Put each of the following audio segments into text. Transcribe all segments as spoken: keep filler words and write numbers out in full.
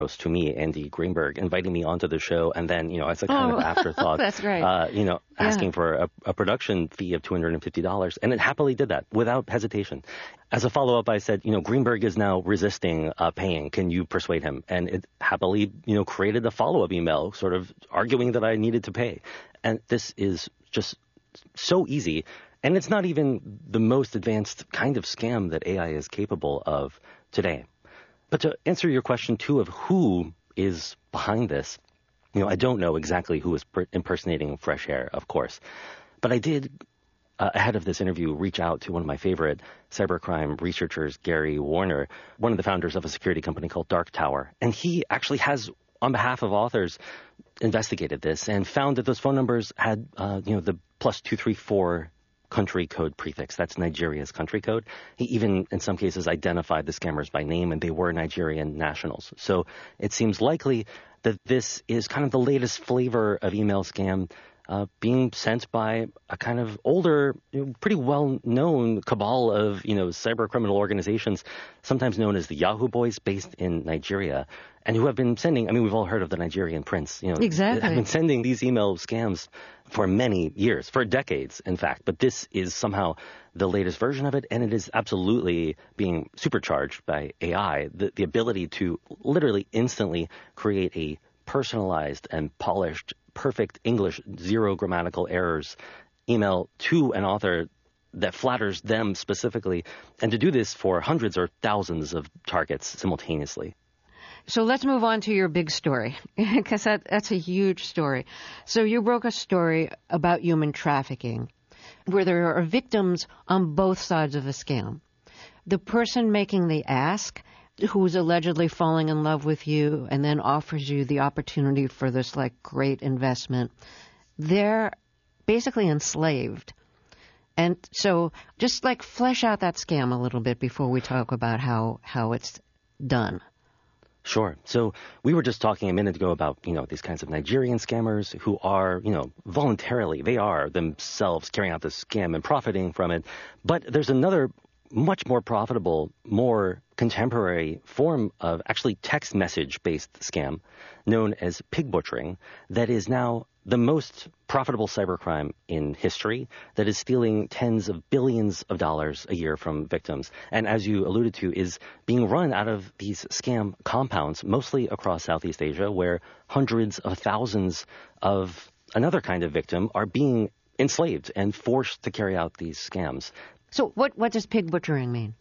to me, Andy Greenberg, inviting me onto the show, and then, you know, as a kind oh, of afterthought, that's great. Uh, you know, asking yeah. for a, a production fee of two hundred fifty dollars, and it happily did that without hesitation. As a follow-up, I said, you know, Greenberg is now resisting uh, paying. Can you persuade him? And it happily, you know, created a follow-up email sort of arguing that I needed to pay. And this is just so easy. And it's not even the most advanced kind of scam that A I is capable of today. But to answer your question, too, of who is behind this, you know, I don't know exactly who is per- impersonating Fresh Air, of course. But I did, uh, ahead of this interview, reach out to one of my favorite cybercrime researchers, Gary Warner, one of the founders of a security company called Dark Tower. And he actually has, on behalf of authors, investigated this and found that those phone numbers had, uh, you know, the plus two three four country code prefix. That's Nigeria's country code. He even, in some cases, identified the scammers by name, and they were Nigerian nationals. So it seems likely that this is kind of the latest flavor of email scam uh, being sent by a kind of older, you know, pretty well-known cabal of, you know, cyber criminal organizations, sometimes known as the Yahoo Boys, based in Nigeria, and who have been sending, I mean, we've all heard of the Nigerian prince, you know, exactly. have been sending these email scams for many years, for decades, in fact. But this is somehow the latest version of it, and it is absolutely being supercharged by A I, the, the ability to literally instantly create a personalized and polished, perfect English, zero grammatical errors email to an author that flatters them specifically, and to do this for hundreds or thousands of targets simultaneously. So let's move on to your big story, because that, that's a huge story. So you broke a story about human trafficking, where there are victims on both sides of a scam. The person making the ask, who's allegedly falling in love with you and then offers you the opportunity for this, like, great investment, they're basically enslaved. And so just, like, flesh out that scam a little bit before we talk about how, how it's done. Sure. So we were just talking a minute ago about, you know, these kinds of Nigerian scammers who are, you know, voluntarily, they are themselves carrying out this scam and profiting from it. But there's another much more profitable, more contemporary form of actually text message-based scam known as pig butchering that is now the most profitable cybercrime in history, that is stealing tens of billions of dollars a year from victims. And as you alluded to, is being run out of these scam compounds, mostly across Southeast Asia, where hundreds of thousands of another kind of victim are being enslaved and forced to carry out these scams. So what, what does pig butchering mean?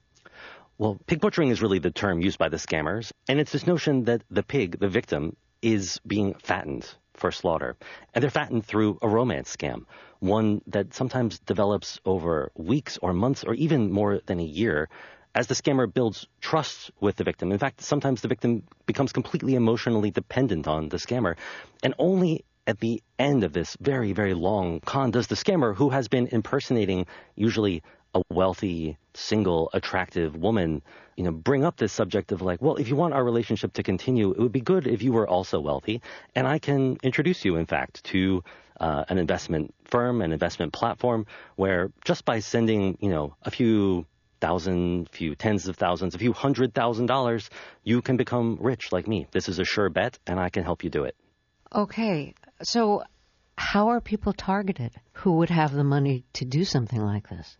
Well, pig butchering is really the term used by the scammers, and it's this notion that the pig, the victim, is being fattened for slaughter. And they're fattened through a romance scam, one that sometimes develops over weeks or months or even more than a year as the scammer builds trust with the victim. In fact, sometimes the victim becomes completely emotionally dependent on the scammer. And only at the end of this very, very long con does the scammer, who has been impersonating usually a wealthy, single, attractive woman, you know, bring up this subject of like, well, if you want our relationship to continue, it would be good if you were also wealthy. And I can introduce you, in fact, to uh, an investment firm, an investment platform, where just by sending, you know, a few thousand, few tens of thousands, a few hundred thousand dollars, you can become rich like me. This is a sure bet, and I can help you do it. Okay. So how are people targeted who would have the money to do something like this?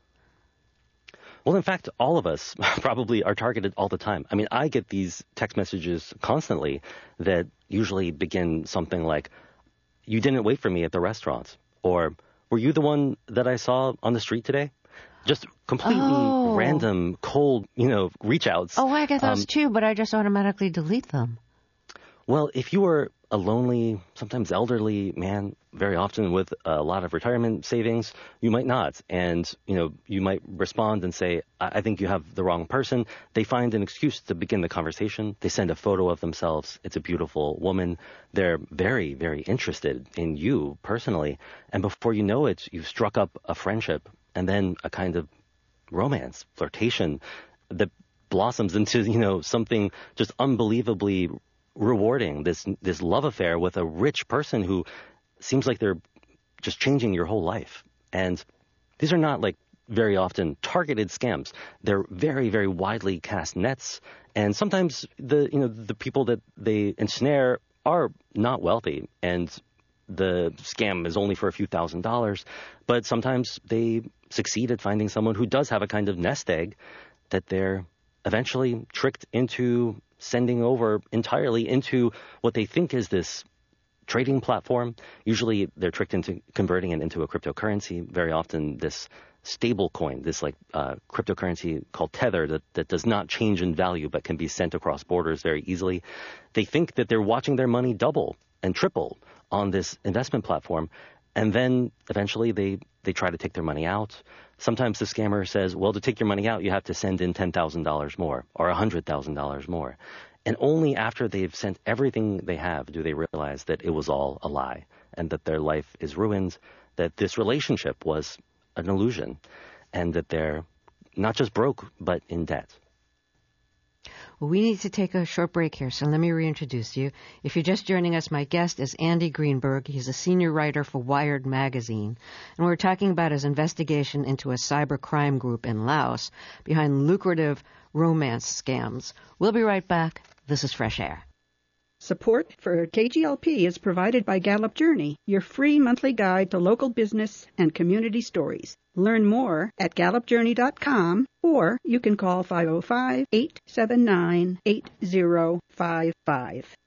Well, in fact, all of us probably are targeted all the time. I mean, I get these text messages constantly that usually begin something like, you didn't wait for me at the restaurant, or were you the one that I saw on the street today? Just completely oh. random, cold, you know, reach outs. Oh, I get those um, too, but I just automatically delete them. Well, if you were a lonely, sometimes elderly man, very often with a lot of retirement savings, you might not. And, you know, you might respond and say, I, I think you have the wrong person. They find an excuse to begin the conversation. They send a photo of themselves. It's a beautiful woman. They're very, very interested in you personally. And before you know it, you've struck up a friendship and then a kind of romance, flirtation that blossoms into, you know, something just unbelievably rewarding, this this love affair with a rich person who seems like they're just changing your whole life. And these are not like very often targeted scams. They're very, very widely cast nets, and sometimes the you know the people that they ensnare are not wealthy, and the scam is only for a few thousand dollars. But sometimes they succeed at finding someone who does have a kind of nest egg that they're eventually tricked into sending over entirely into what they think is this trading platform. Usually they're tricked into converting it into a cryptocurrency. Very often this stable coin, this like uh, cryptocurrency called Tether that, that does not change in value but can be sent across borders very easily. They think that they're watching their money double and triple on this investment platform. And then eventually they, they try to take their money out. Sometimes the scammer says, well, to take your money out, you have to send in ten thousand dollars more or one hundred thousand dollars more. And only after they've sent everything they have do they realize that it was all a lie and that their life is ruined, that this relationship was an illusion, and that they're not just broke, but in debt. Well, we need to take a short break here, so let me reintroduce you. If you're just joining us, my guest is Andy Greenberg. He's a senior writer for Wired magazine, and we're talking about his investigation into a cyber crime group in Laos behind lucrative romance scams. We'll be right back. This is Fresh Air. Support for K G L P is provided by Gallup Journey, your free monthly guide to local business and community stories. Learn more at gallup journey dot com, or you can call five oh five, eight seven nine, eight oh five five.